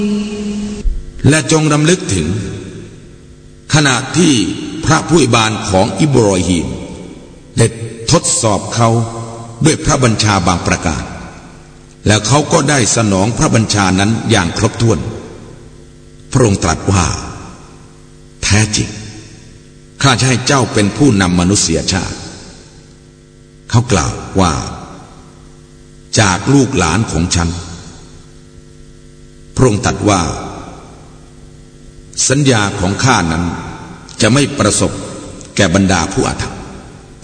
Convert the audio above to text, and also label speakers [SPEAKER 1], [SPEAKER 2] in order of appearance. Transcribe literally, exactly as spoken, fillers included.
[SPEAKER 1] และจงรำลึกถึงขณะที่พระผู้อวยบานของอิบรอฮีมได้ทดสอบเขาด้วยพระบัญชาบางประการแล้วเขาก็ได้สนองพระบัญชานั้นอย่างครบถ้วนพระองค์ตรัสว่าแท้จริงข้าจะให้เจ้าเป็นผู้นำมนุษยชาติเขากล่าวว่าจากลูกหลานของฉันพระองค์ตรัสว่าสัญญาของข้านั้นจะไม่ประสบแก่บรรดาผู้อาธรรม